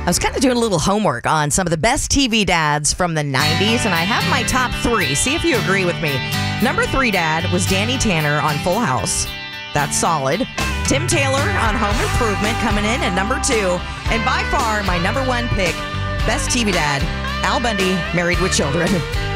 I was kind of doing a little homework on some of the best TV dads from the 90s, and I have my top 3. See if you agree with me. Number 3 dad was Danny Tanner on Full House. That's solid. Tim Taylor on Home Improvement coming in at number 2. And by far, my number 1 pick, best TV dad, Al Bundy, Married with Children.